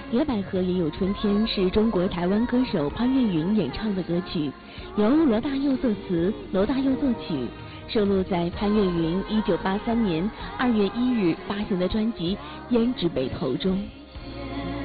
野百合也有春天是中国台湾歌手潘越云演唱的歌曲，由罗大佑作词，罗大佑作曲，收录在潘越云1983年2月1日发行的专辑《胭脂北头》中。